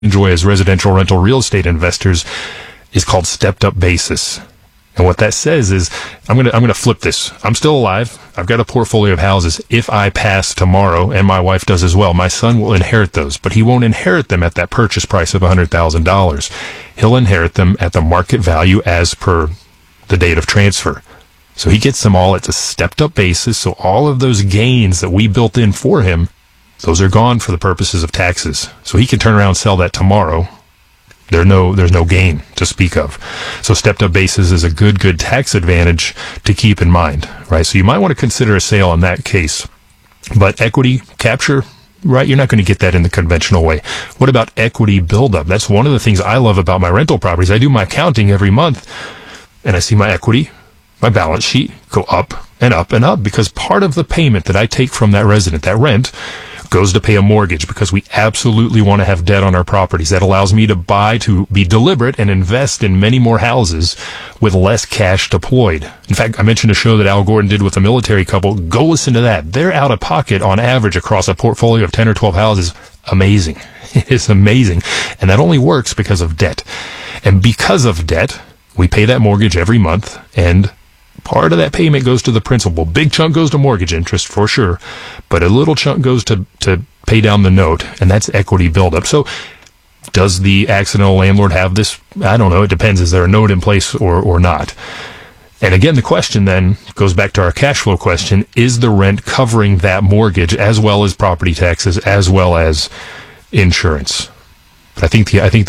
enjoy as residential rental real estate investors is called stepped up basis. And what that says is, I'm going to flip this. I'm still alive. I've got a portfolio of houses. If I pass tomorrow, and my wife does as well, my son will inherit those, but he won't inherit them at that purchase price of $100,000. He'll inherit them at the market value as per the date of transfer. So he gets them all at a stepped up basis. So all of those gains that we built in for him, those are gone for the purposes of taxes. So he can turn around and sell that tomorrow. There's no gain to speak of. So stepped up basis is a good tax advantage to keep in mind, right? So you might want to consider a sale in that case. But equity capture, right? You're not going to get that in the conventional way. What about equity buildup? That's one of the things I love about my rental properties. I do my accounting every month and I see my equity, my balance sheet go up and up and up because part of the payment that I take from that resident, that rent, goes to pay a mortgage because we absolutely want to have debt on our properties. That allows me to be deliberate and invest in many more houses with less cash deployed. In fact, I mentioned a show that Al Gordon did with a military couple. Go listen to that. They're out of pocket on average across a portfolio of 10 or 12 houses. Amazing. It's amazing. And that only works because of debt. And because of debt, we pay that mortgage every month, and part of that payment goes to the principal. Big chunk goes to mortgage interest for sure, but a little chunk goes to pay down the note, and that's equity buildup. So does the accidental landlord have this? I don't know. It depends. Is there a note in place or not? And again, the question then goes back to our cash flow question. Is the rent covering that mortgage as well as property taxes as well as insurance? But I think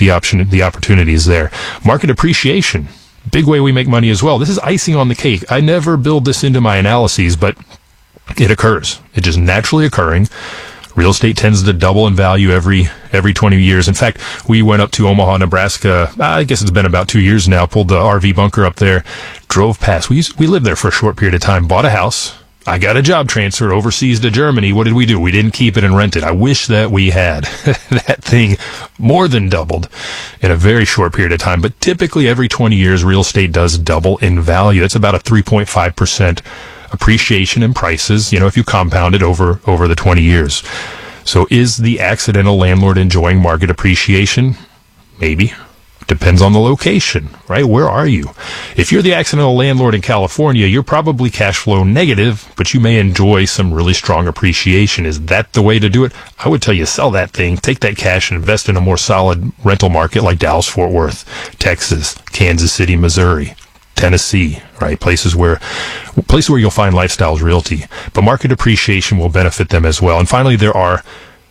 the opportunity is there. Market appreciation. Big way we make money as well. This is icing on the cake. I never build this into my analyses, but it occurs. It's just naturally occurring. Real estate tends to double in value every 20 years. In fact, we went up to Omaha, Nebraska. I guess it's been about 2 years now. Pulled the RV bunker up there, drove past. We lived there for a short period of time. Bought a house. I got a job transfer overseas to Germany. What did we do? We didn't keep it and rent it. I wish that we had. That thing more than doubled in a very short period of time. But typically every 20 years, real estate does double in value. It's about a 3.5% appreciation in prices, if you compound it over the 20 years. So is the accidental landlord enjoying market appreciation? Maybe. Depends on the location, right? Where are you? If you're the accidental landlord in California, you're probably cash flow negative, but you may enjoy some really strong appreciation. Is that the way to do it? I would tell you, sell that thing, take that cash and invest in a more solid rental market like Dallas-Fort Worth, Texas, Kansas City, Missouri, Tennessee, right? Places where you'll find Lifestyles Realty. But market appreciation will benefit them as well. And finally, there are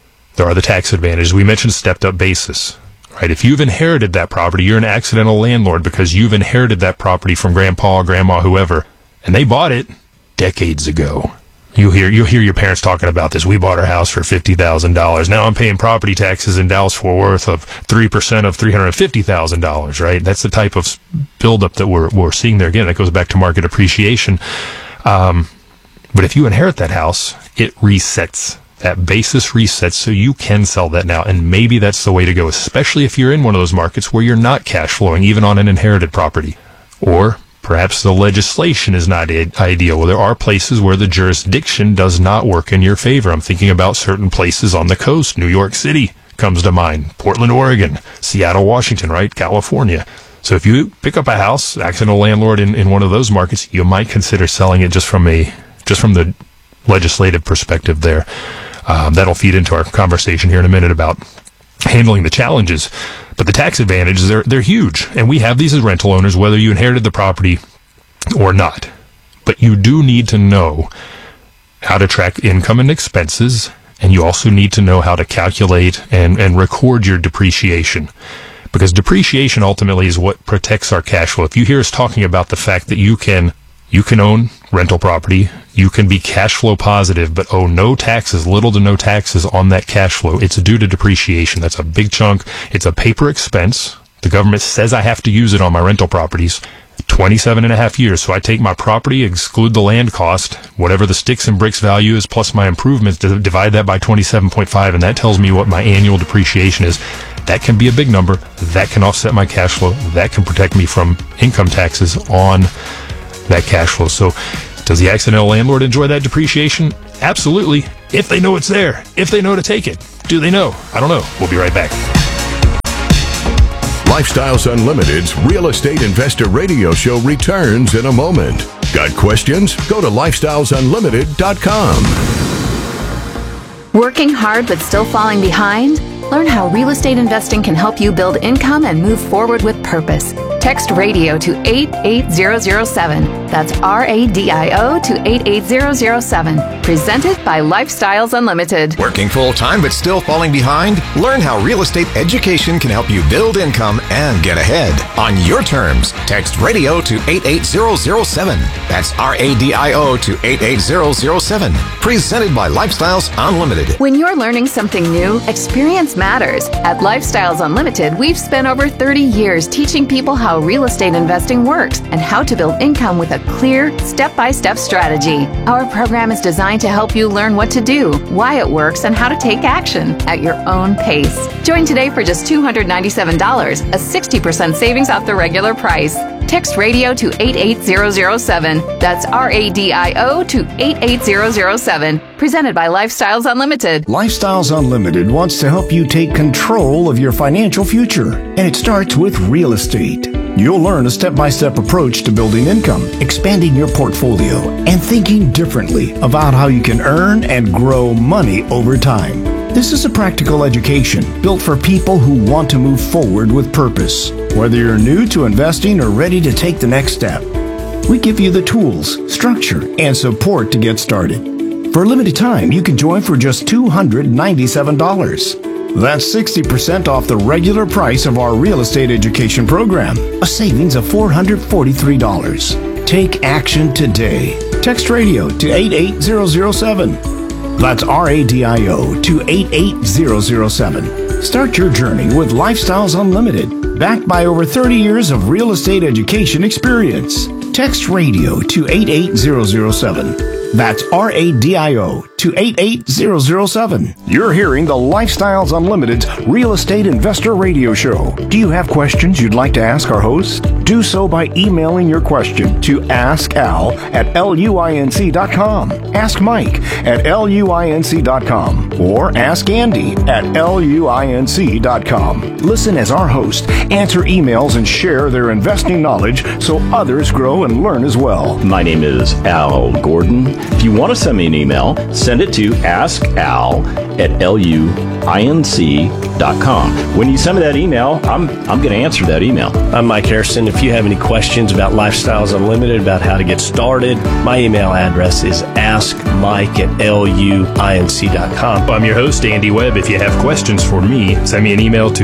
the tax advantages. We mentioned stepped up basis. Right? If you've inherited that property, you're an accidental landlord because you've inherited that property from grandpa, grandma, whoever, and they bought it decades ago. You'll hear your parents talking about this. We bought our house for $50,000. Now I'm paying property taxes in Dallas-Fort Worth of 3% of $350,000, right? That's the type of buildup that we're seeing there. Again, that goes back to market appreciation. But if you inherit that house, it resets. That basis resets so you can sell that now. And maybe that's the way to go, especially if you're in one of those markets where you're not cash flowing, even on an inherited property. Or perhaps the legislation is not ideal. Well, there are places where the jurisdiction does not work in your favor. I'm thinking about certain places on the coast. New York City comes to mind. Portland, Oregon. Seattle, Washington, right? California. So if you pick up a house, accidental landlord in one of those markets, you might consider selling it just from the legislative perspective there. That'll feed into our conversation here in a minute about handling the challenges. But the tax advantages, they're huge. And we have these as rental owners, whether you inherited the property or not. But you do need to know how to track income and expenses. And you also need to know how to calculate and record your depreciation. Because depreciation ultimately is what protects our cash flow. If you hear us talking about the fact that you can own rental property, you can be cash flow positive, but owe no taxes, little to no taxes on that cash flow. It's due to depreciation. That's a big chunk. It's a paper expense. The government says I have to use it on my rental properties. 27 and a half years. So I take my property, exclude the land cost, whatever the sticks and bricks value is, plus my improvements, divide that by 27.5, and that tells me what my annual depreciation is. That can be a big number. That can offset my cash flow. That can protect me from income taxes on that cash flow. So does the accidental landlord enjoy that depreciation? Absolutely. If they know it's there. If they know to take it. Do they know? I don't know. We'll be right back. Lifestyles Unlimited's Real Estate Investor Radio Show returns in a moment. Got questions? Go to lifestylesunlimited.com. Working hard but still falling behind? Learn how real estate investing can help you build income and move forward with purpose. Text RADIO to 88007. That's RADIO to 88007. Presented by Lifestyles Unlimited. Working full-time but still falling behind? Learn how real estate education can help you build income and get ahead. On your terms, text RADIO to 88007. That's RADIO to 88007. Presented by Lifestyles Unlimited. When you're learning something new, experience matters. At Lifestyles Unlimited, we've spent over 30 years teaching people how real estate investing works and how to build income with a clear, step-by-step strategy. Our program is designed to help you learn what to do, why it works, and how to take action at your own pace. Join today for just $297, a 60% savings off the regular price. Text RADIO to 88007. That's RADIO to 88007. Presented by Lifestyles Unlimited. Lifestyles Unlimited wants to help you take control of your financial future, and it starts with real estate. You'll learn a step-by-step approach to building income, expanding your portfolio, and thinking differently about how you can earn and grow money over time. This is a practical education built for people who want to move forward with purpose. Whether you're new to investing or ready to take the next step, we give you the tools, structure, and support to get started. For a limited time, you can join for just $297. That's 60% off the regular price of our real estate education program, a savings of $443. Take action today. Text RADIO to 88007. That's RADIO to 88007. Start your journey with Lifestyles Unlimited, backed by over 30 years of real estate education experience. Text RADIO to 88007. That's RADIO to 88007. You're hearing the Lifestyles Unlimited Real Estate Investor Radio Show. Do you have questions you'd like to ask our host? Do so by emailing your question to askal@luinc.com, ask Mike at luinc.com, or ask Andy at luinc.com. Listen as our hosts answer emails and share their investing knowledge so others grow and learn as well. My name is Al Gordon. If you want to send me an email, send it to askal@luinc.com. When you send me that email, I'm going to answer that email. I'm Mike Harrison. If you have any questions about Lifestyles Unlimited, about how to get started, my email address is askmike@luinc.com. I'm your host, Andy Webb. If you have questions for me, send me an email to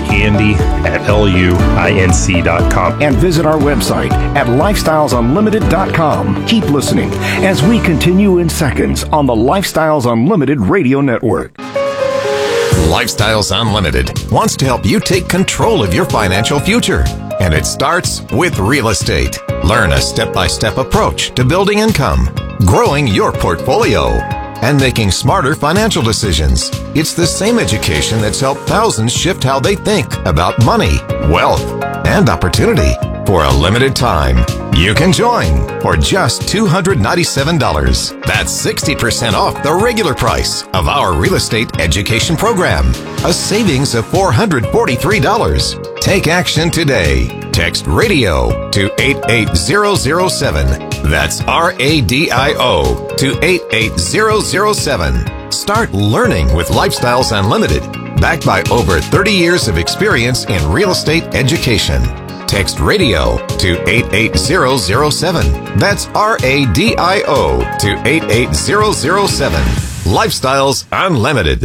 askandy@luinc.com. And visit our website at lifestylesunlimited.com. Keep listening as we continue in seconds on the Lifestyles Unlimited Radio Network. Lifestyles Unlimited wants to help you take control of your financial future. And it starts with real estate. Learn a step-by-step approach to building income, growing your portfolio, and making smarter financial decisions. It's the same education that's helped thousands shift how they think about money, wealth, and opportunity. For a limited time, you can join for just $297. That's 60% off the regular price of our real estate education program. A savings of $443. Take action today. Text RADIO to 88007. That's RADIO to 88007. Start learning with Lifestyles Unlimited, backed by over 30 years of experience in real estate education. Text RADIO to 88007. That's RADIO to 88007. Lifestyles Unlimited.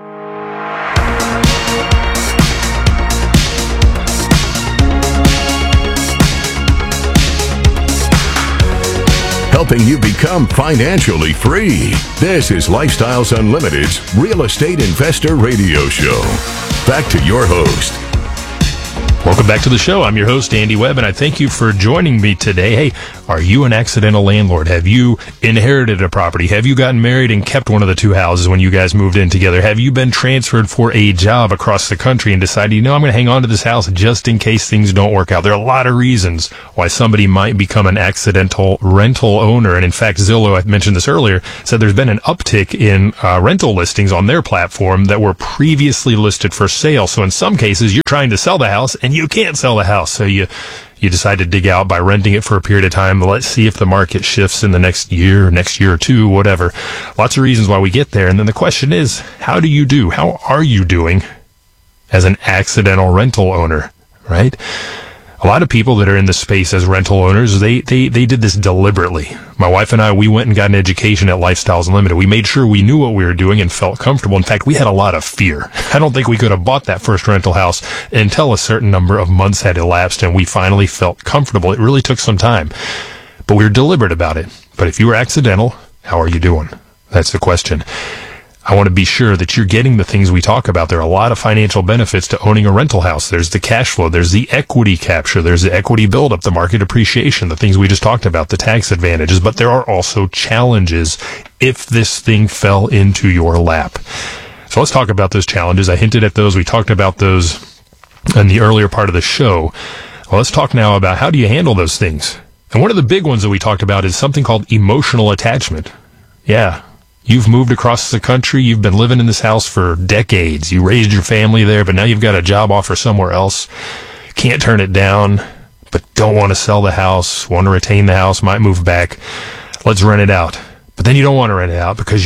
Helping you become financially free. This is Lifestyles Unlimited's Real Estate Investor Radio Show. Back to your host. Welcome back to the show. I'm your host, Andy Webb, and I thank you for joining me today. Hey, are you an accidental landlord? Have you inherited a property? Have you gotten married and kept one of the two houses when you guys moved in together? Have you been transferred for a job across the country and decided, I'm going to hang on to this house just in case things don't work out? There are a lot of reasons why somebody might become an accidental rental owner. And in fact, Zillow, I mentioned this earlier, said there's been an uptick in rental listings on their platform that were previously listed for sale. So in some cases, you're trying to sell the house and and you can't sell the house. So you decide to dig out by renting it for a period of time. Let's see if the market shifts in the next year or two, whatever. Lots of reasons why we get there. And then the question is, how do you do? How are you doing as an accidental rental owner, right? A lot of people that are in the space as rental owners, they did this deliberately. My wife and I, we went and got an education at Lifestyles Unlimited. We made sure we knew what we were doing and felt comfortable. In fact, we had a lot of fear. I don't think we could have bought that first rental house until a certain number of months had elapsed and we finally felt comfortable. It really took some time, but we were deliberate about it. But if you were accidental, how are you doing? That's the question. I want to be sure that you're getting the things we talk about. There are a lot of financial benefits to owning a rental house. There's the cash flow. There's the equity capture. There's the equity buildup, the market appreciation, the things we just talked about, the tax advantages. But there are also challenges if this thing fell into your lap. So let's talk about those challenges. I hinted at those. We talked about those in the earlier part of the show. Well, let's talk now about how do you handle those things. And one of the big ones that we talked about is something called emotional attachment. Yeah. You've moved across the country. You've been living in this house for decades. You raised your family there, but now you've got a job offer somewhere else. Can't turn it down, but don't want to sell the house, want to retain the house, might move back. Let's rent it out. But then you don't want to rent it out because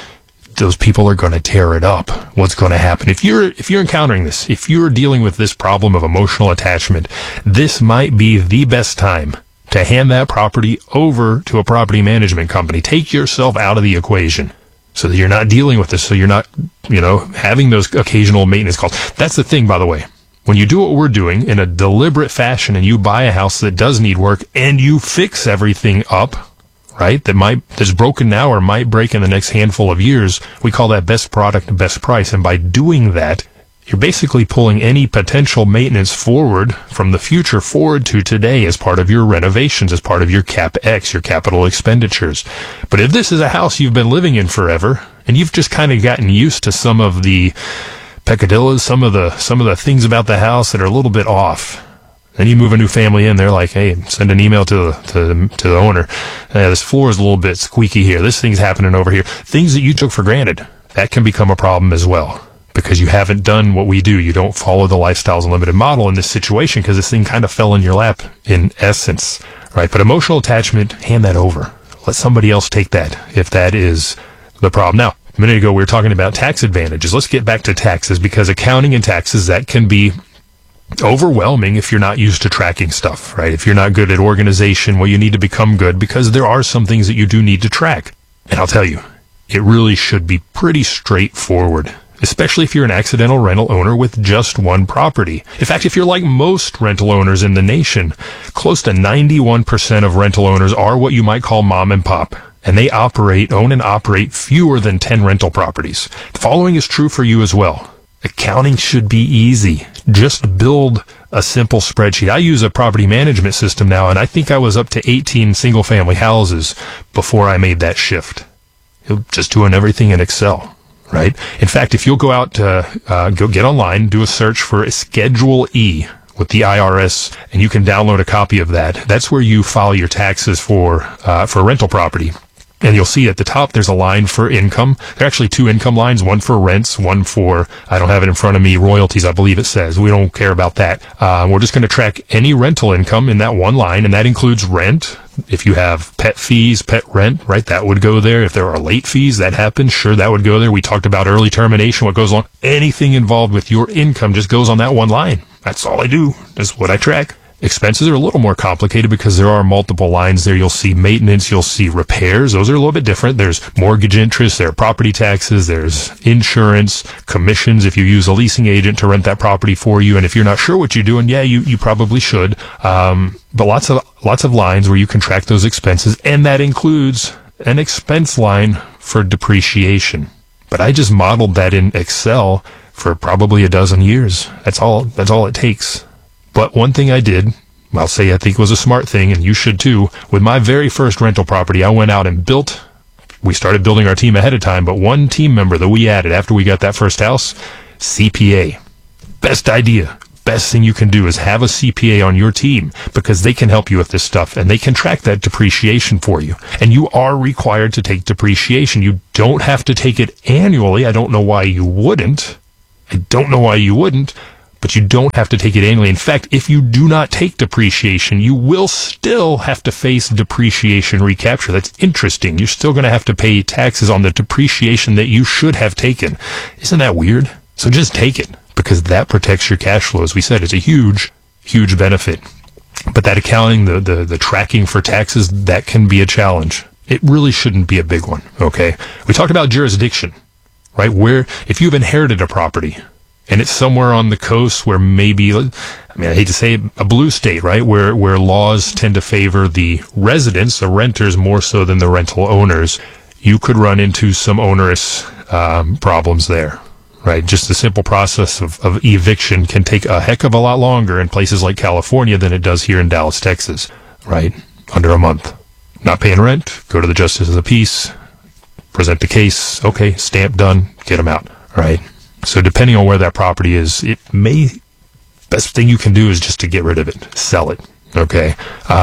those people are going to tear it up. What's going to happen? If you're encountering this, if you're dealing with this problem of emotional attachment, this might be the best time to hand that property over to a property management company. Take yourself out of the equation so that you're not dealing with this, so you're not, having those occasional maintenance calls. That's the thing, by the way. When you do what we're doing in a deliberate fashion and you buy a house that does need work and you fix everything up, right, that's broken now or might break in the next handful of years, we call that best product, best price. And by doing that, you're basically pulling any potential maintenance forward from the future forward to today as part of your renovations, as part of your CapEx, your capital expenditures. But if this is a house you've been living in forever and you've just kind of gotten used to some of the peccadillos, some of the things about the house that are a little bit off, then you move a new family in, they're like, hey, send an email to the owner. This floor is a little bit squeaky here. This thing's happening over here. Things that you took for granted, that can become a problem as well. Because you haven't done what we do. You don't follow the Lifestyles Unlimited model in this situation because this thing kind of fell in your lap in essence, right? But emotional attachment, hand that over. Let somebody else take that if that is the problem. Now, a minute ago we were talking about tax advantages. Let's get back to taxes because accounting and taxes, that can be overwhelming if you're not used to tracking stuff, right? If you're not good at organization, well, you need to become good because there are some things that you do need to track. And I'll tell you, it really should be pretty straightforward, especially if you're an accidental rental owner with just one property. In fact, if you're like most rental owners in the nation, close to 91% of rental owners are what you might call mom and pop, and they own and operate fewer than 10 rental properties. The following is true for you as well. Accounting should be easy. Just build a simple spreadsheet. I use a property management system now, and I think I was up to 18 single-family houses before I made that shift. Just doing everything in Excel. Right? In fact, if you'll go out to go get online, do a search for Schedule E with the IRS, and you can download a copy of that. That's where you file your taxes for a rental property. And you'll see at the top there's a line for income. There are actually two income lines, one for rents, one for, I don't have it in front of me, royalties, I believe it says. We don't care about that. We're just going to track any rental income in that one line, and that includes rent. If you have pet fees, pet rent, right, that would go there. If there are late fees, that happens, sure, that would go there. We talked about early termination, what goes on. Anything involved with your income just goes on that one line. That's all I do. That's what I track. Expenses are a little more complicated because there are multiple lines there. You'll see maintenance, you'll see repairs. Those are a little bit different. There's mortgage interest, there are property taxes, there's insurance, commissions if you use a leasing agent to rent that property for you. And if you're not sure what you're doing, yeah, you probably should. But lots of lines where you can track those expenses, and that includes an expense line for depreciation. But I just modeled that in Excel for probably a dozen years. That's all it takes. But one thing I did, I'll say I think was a smart thing, and you should too, with my very first rental property, I went out and we started building our team ahead of time, but one team member that we added after we got that first house, CPA. Best idea. Best thing you can do is have a CPA on your team because they can help you with this stuff and they can track that depreciation for you. And you are required to take depreciation. You don't have to take it annually. I don't know why you wouldn't. but you don't have to take it annually. In fact, if you do not take depreciation, you will still have to face depreciation recapture. That's interesting. You're still going to have to pay taxes on the depreciation that you should have taken. Isn't that weird? So just take it, because that protects your cash flow. As we said, it's a huge, huge benefit. But that accounting, the tracking for taxes, that can be a challenge. It really shouldn't be a big one, okay? We talked about jurisdiction, right? Where, if you've inherited a property, and it's somewhere on the coast where maybe, I hate to say it, a blue state, right? Where laws tend to favor the residents, the renters, more so than the rental owners, you could run into some onerous problems there, right? Just the simple process of eviction can take a heck of a lot longer in places like California than it does here in Dallas, Texas, right? Under a month. Not paying rent, go to the Justice of the Peace, present the case, okay, stamp, done, get them out, right? So depending on where that property is, best thing you can do is just to get rid of it, sell it, okay?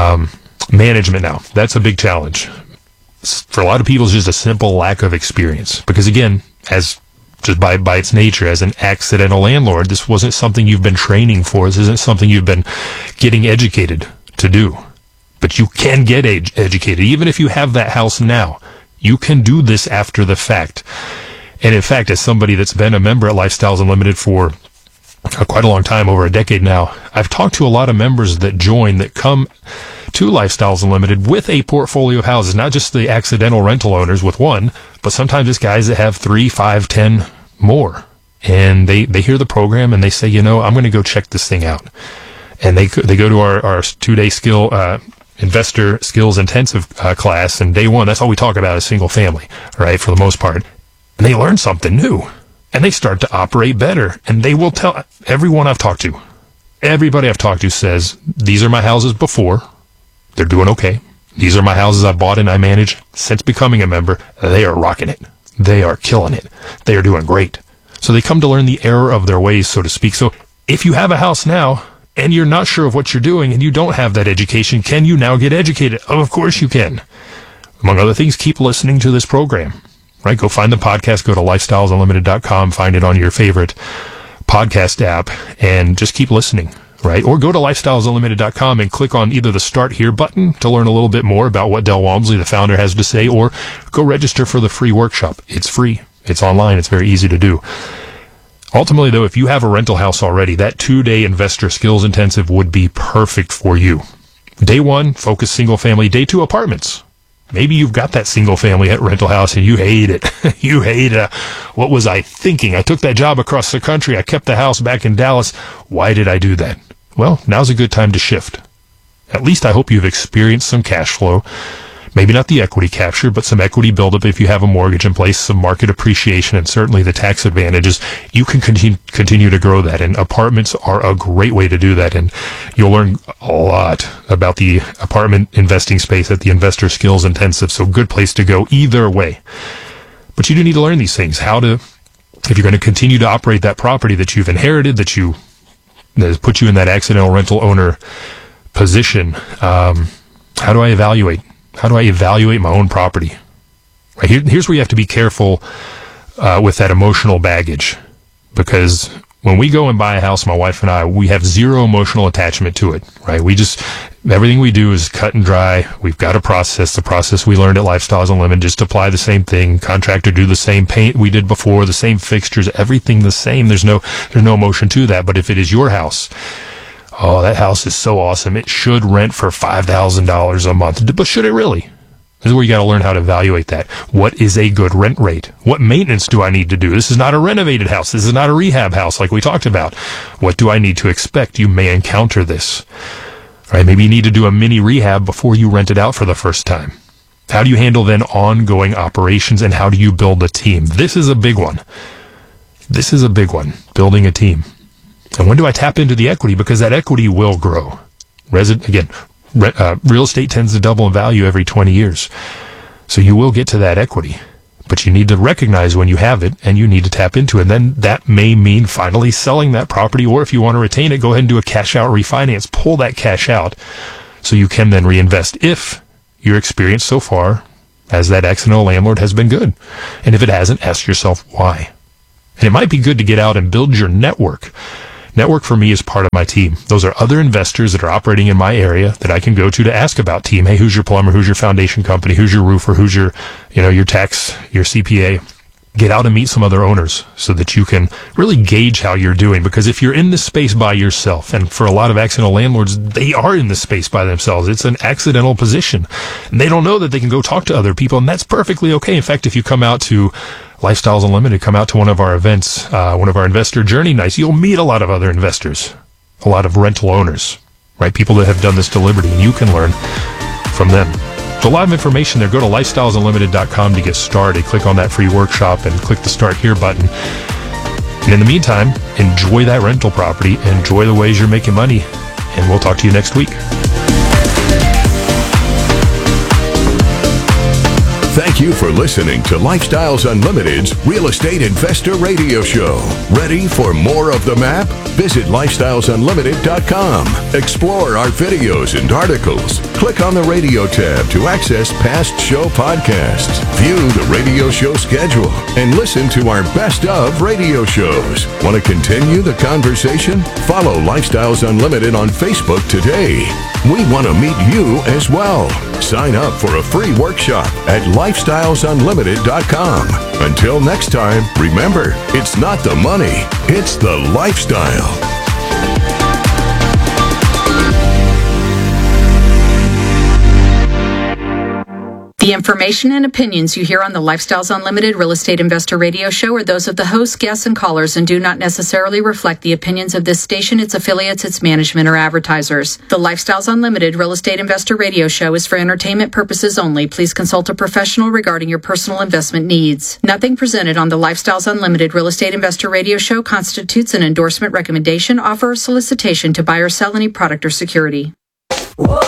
Management now, that's a big challenge. For a lot of people, it's just a simple lack of experience. Because again, as just by its nature, as an accidental landlord, this wasn't something you've been training for. This isn't something you've been getting educated to do. But you can get educated. Even if you have that house now, you can do this after the fact. And in fact, as somebody that's been a member at Lifestyles Unlimited for quite a long time, over a decade now, I've talked to a lot of members that come to Lifestyles Unlimited with a portfolio of houses, not just the accidental rental owners with one, but sometimes it's guys that have 3, 5, 10 more. And they hear the program and they say, I'm going to go check this thing out. And they go to our 2-day investor skills intensive class, and day one, that's all we talk about is single family, right? For the most part. And they learn something new, and they start to operate better. And they will tell everyone I've talked to, everybody I've talked to says, these are my houses before. They're doing okay. These are my houses I bought and I manage since becoming a member. They are rocking it. They are killing it. They are doing great. So they come to learn the error of their ways, so to speak. So if you have a house now and you're not sure of what you're doing and you don't have that education, can you now get educated? Oh, of course you can. Among other things, keep listening to this program. Right? Go find the podcast, go to lifestylesunlimited.com, find it on your favorite podcast app, and just keep listening, right? Or go to lifestylesunlimited.com and click on either the Start Here button to learn a little bit more about what Del Walmsley, the founder, has to say, or go register for the free workshop. It's free. It's online. It's very easy to do. Ultimately, though, if you have a rental house already, that 2-day investor skills intensive would be perfect for you. Day 1, focus single family. Day 2, apartments. Maybe you've got that single family rental house and you hate it. You hate it. What was I thinking? I took that job across the country. I kept the house back in Dallas. Why did I do that? Well, now's a good time to shift. At least I hope you've experienced some cash flow. Maybe not the equity capture, but some equity buildup if you have a mortgage in place, some market appreciation, and certainly the tax advantages. You can continue to grow that, and apartments are a great way to do that. And you'll learn a lot about the apartment investing space at the Investor Skills Intensive, so good place to go either way. But you do need to learn these things, if you're going to continue to operate that property that you've inherited, that has put you in that accidental rental owner position. How do I evaluate? How do I evaluate my own property? Right, here's where you have to be careful with that emotional baggage, because when we go and buy a house, my wife and I, we have zero emotional attachment to it. Right? Everything we do is cut and dry. We've got a process. The process we learned at Lifestyles Unlimited, just apply the same thing. Contractor do the same paint we did before, the same fixtures, everything the same. There's no emotion to that. But if it is your house, oh, that house is so awesome. It should rent for $5,000 a month. But should it really? This is where you got to learn how to evaluate that. What is a good rent rate? What maintenance do I need to do? This is not a renovated house. This is not a rehab house like we talked about. What do I need to expect? You may encounter this. Right? Maybe you need to do a mini rehab before you rent it out for the first time. How do you handle then ongoing operations, and how do you build a team? This is a big one. Building a team. And when do I tap into the equity? Because that equity will grow. Real estate tends to double in value every 20 years. So you will get to that equity. But you need to recognize when you have it, and you need to tap into it. And then that may mean finally selling that property, or if you want to retain it, go ahead and do a cash out refinance. Pull that cash out so you can then reinvest if your experience so far as that accidental landlord has been good. And if it hasn't, ask yourself why. And it might be good to get out and build your network. Network for me is part of my team. Those are other investors that are operating in my area that I can go to ask about team. Hey, who's your plumber? Who's your foundation company? Who's your roofer? Who's your, your tax, your CPA? Get out and meet some other owners so that you can really gauge how you're doing. Because if you're in this space by yourself, and for a lot of accidental landlords, they are in this space by themselves. It's an accidental position. And they don't know that they can go talk to other people, and that's perfectly okay. In fact, if you come out to Lifestyles Unlimited, come out to one of our events, one of our investor journey nights, you'll meet a lot of other investors, a lot of rental owners, right? People that have done this deliberately, and you can learn from them. So a lot of information there. Go to lifestylesunlimited.com to get started. Click on that free workshop and click the Start Here button. And in the meantime, enjoy that rental property, enjoy the ways you're making money, and we'll talk to you next week. Thank you for listening to Lifestyles Unlimited's Real Estate Investor Radio Show. Ready for more of the map? Visit lifestylesunlimited.com. Explore our videos and articles. Click on the radio tab to access past show podcasts. View the radio show schedule and listen to our best of radio shows. Want to continue the conversation? Follow Lifestyles Unlimited on Facebook today. We want to meet you as well. Sign up for a free workshop at lifestylesunlimited.com. Until next time, remember, it's not the money, it's the lifestyle. The information and opinions you hear on the Lifestyles Unlimited Real Estate Investor Radio Show are those of the hosts, guests, and callers and do not necessarily reflect the opinions of this station, its affiliates, its management, or advertisers. The Lifestyles Unlimited Real Estate Investor Radio Show is for entertainment purposes only. Please consult a professional regarding your personal investment needs. Nothing presented on the Lifestyles Unlimited Real Estate Investor Radio Show constitutes an endorsement, recommendation, offer, or solicitation to buy or sell any product or security. Whoa.